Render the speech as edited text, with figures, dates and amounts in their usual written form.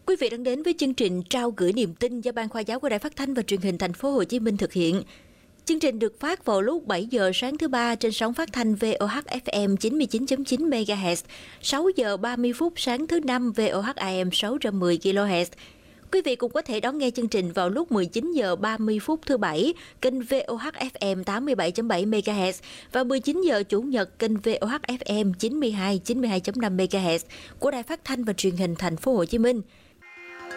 Quý vị đang đến với chương trình Trao gửi niềm tin do Ban Khoa giáo của Đài Phát thanh và Truyền hình Thành phố Hồ Chí Minh thực hiện. Chương trình được phát vào lúc 7 giờ sáng thứ Ba trên sóng phát thanh VOH FM 99.9 MHz, 6 giờ 30 phút sáng thứ Năm VOH AM 610 kHz. Quý vị cũng có thể đón nghe chương trình vào lúc 19 giờ 30 phút thứ Bảy kênh VOH FM 87.7 MHz và 19 giờ Chủ nhật kênh VOH FM 92.5 MHz của Đài Phát thanh và Truyền hình Thành phố Hồ Chí Minh.